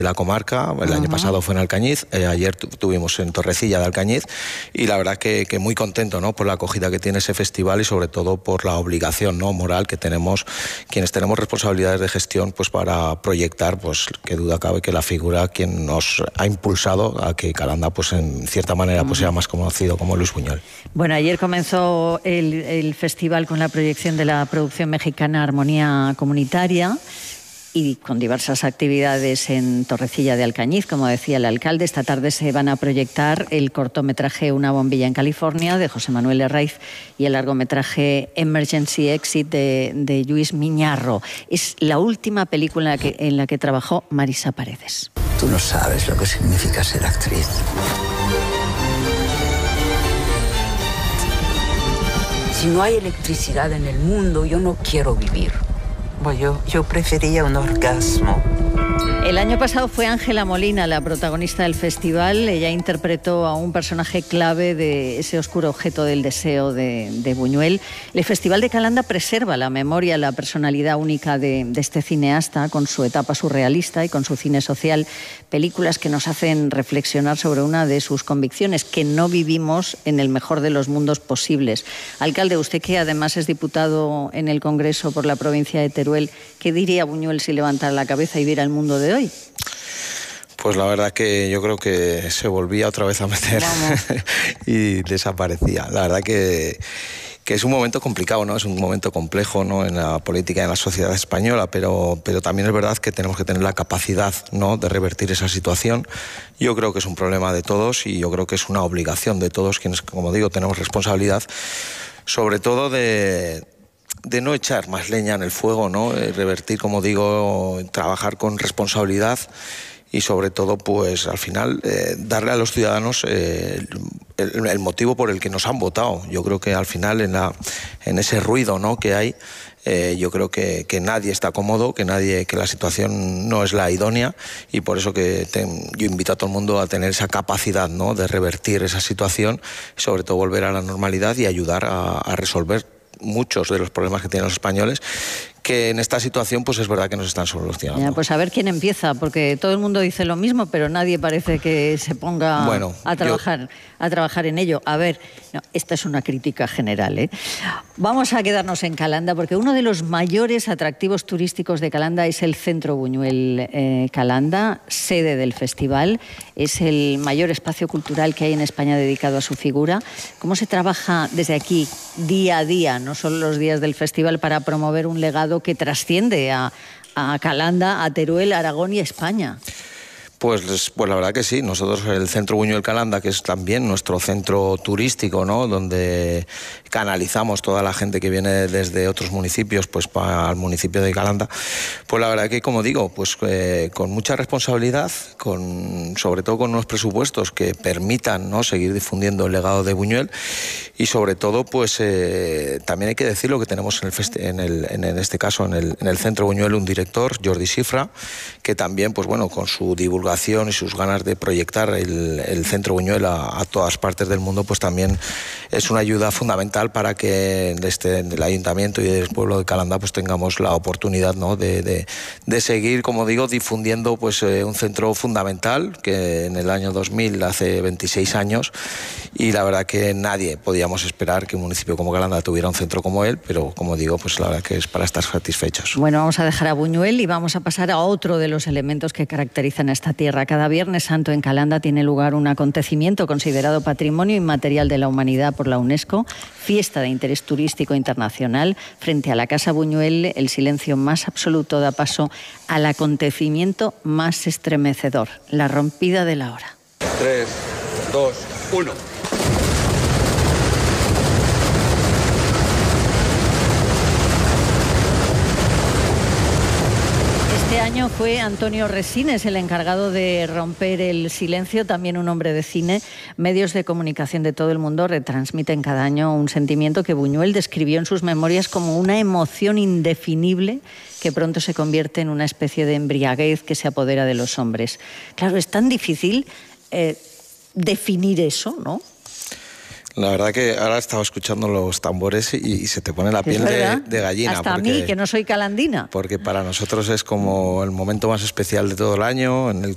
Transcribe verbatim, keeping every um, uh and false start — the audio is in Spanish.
la comarca. El uh-huh. año pasado fue en Alcañiz, eh, ayer tu, tuvimos en Torrecilla de Alcañiz, y la verdad que, que muy contento, ¿no?, por la acogida que tiene ese festival y sobre todo por la obligación, ¿no?, moral que tenemos quienes tenemos responsabilidades de gestión, pues para proyectar, pues qué duda cabe que la figura quien nos ha impulsado a que Calanda, pues en cierta manera, pues sea más conocido como Luis Buñuel. Bueno, ayer comenzó el, el festival con la proyección de la producción mexicana Armonía Comunitaria, y con diversas actividades en Torrecilla de Alcañiz, como decía el alcalde. Esta tarde se van a proyectar el cortometraje Una bombilla en California, de José Manuel Herraiz, y el largometraje Emergency Exit, de, de Lluís Miñarro. Es la última película que, en la que trabajó Marisa Paredes. Tú no sabes lo que significa ser actriz. Si no hay electricidad en el mundo, yo no quiero vivir. Bueno, yo, yo prefería un orgasmo. El año pasado fue Ángela Molina la protagonista del festival. Ella interpretó a un personaje clave de ese oscuro objeto del deseo de, de Buñuel. El Festival de Calanda preserva la memoria, la personalidad única de, de este cineasta, con su etapa surrealista y con su cine social. Películas que nos hacen reflexionar sobre una de sus convicciones, que no vivimos en el mejor de los mundos posibles. Alcalde, usted que además es diputado en el Congreso por la provincia de Teruel, ¿qué diría Buñuel si levantara la cabeza y viera el mundo de hoy? Pues la verdad que yo creo que se volvía otra vez a meter y desaparecía. La verdad que, que es un momento complicado, ¿no? Es un momento complejo, ¿no?, en la política y en la sociedad española, pero, pero también es verdad que tenemos que tener la capacidad, ¿no?, de revertir esa situación. Yo creo que es un problema de todos y yo creo que es una obligación de todos quienes, como digo, tenemos responsabilidad, sobre todo de... de no echar más leña en el fuego, ¿no? Revertir, como digo, trabajar con responsabilidad y sobre todo, pues al final, eh, darle a los ciudadanos eh, el, el motivo por el que nos han votado. Yo creo que al final, en, la, en ese ruido, ¿no?, que hay, eh, yo creo que, que nadie está cómodo, que nadie, que la situación no es la idónea, y por eso que te, yo invito a todo el mundo a tener esa capacidad, ¿no?, de revertir esa situación, sobre todo volver a la normalidad y ayudar a, a resolver muchos de los problemas que tienen los españoles, que en esta situación pues es verdad que nos están solucionando. Ya, pues a ver quién empieza, porque todo el mundo dice lo mismo, pero nadie parece que se ponga bueno, a trabajar, yo... a trabajar en ello. A ver, no, esta es una crítica general, ¿eh? Vamos a quedarnos en Calanda, porque uno de los mayores atractivos turísticos de Calanda es el Centro Buñuel eh, Calanda, sede del festival. Es el mayor espacio cultural que hay en España dedicado a su figura. ¿Cómo se trabaja desde aquí, día a día, no solo los días del festival, para promover un legado que trasciende a, a Calanda, a Teruel, a Aragón y a España? Pues, pues la verdad que sí. Nosotros, el Centro Buñuel Calanda, que es también nuestro centro turístico, ¿no?, donde canalizamos toda la gente que viene desde otros municipios, pues para el municipio de Calanda, pues la verdad que, como digo, pues eh, con mucha responsabilidad, con, sobre todo con unos presupuestos que permitan, ¿no?, seguir difundiendo el legado de Buñuel, y sobre todo, pues eh, también hay que decirlo, que tenemos en, el festi en, el, en, en este caso en el, en el Centro Buñuel un director, Jordi Cifra, que también, pues bueno, con su divulgación y sus ganas de proyectar el, el Centro Buñuel a, a todas partes del mundo, pues también es una ayuda fundamental para que desde el Ayuntamiento y del pueblo de Calanda pues tengamos la oportunidad, ¿no?, de, de, de seguir, como digo, difundiendo pues eh, un centro fundamental que en el año dos mil, hace veintiséis años, y la verdad que nadie podíamos esperar que un municipio como Calanda tuviera un centro como él, pero como digo, pues la verdad que es para estar satisfechos. Bueno, vamos a dejar a Buñuel y vamos a pasar a otro de los elementos que caracterizan a esta tierra. Cada Viernes Santo en Calanda tiene lugar un acontecimiento considerado Patrimonio Inmaterial de la Humanidad por la UNESCO, fiesta de interés turístico internacional. Frente a la Casa Buñuel, el silencio más absoluto da paso al acontecimiento más estremecedor, la rompida de la hora. tres, dos, uno. Este año fue Antonio Resines el encargado de romper el silencio, también un hombre de cine. Medios de comunicación de todo el mundo retransmiten cada año un sentimiento que Buñuel describió en sus memorias como una emoción indefinible que pronto se convierte en una especie de embriaguez que se apodera de los hombres. Claro, es tan difícil eh, definir eso, ¿no? La verdad que ahora estaba escuchando los tambores y, y se te pone la piel de, de gallina. Hasta porque, a mí, que no soy calandina. Porque para nosotros es como el momento más especial de todo el año, en el